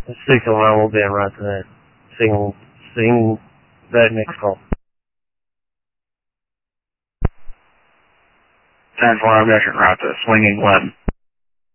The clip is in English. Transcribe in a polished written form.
6 alarm will be en route to that. Seeing that next call. 10-4, I'm en route to swinging 11.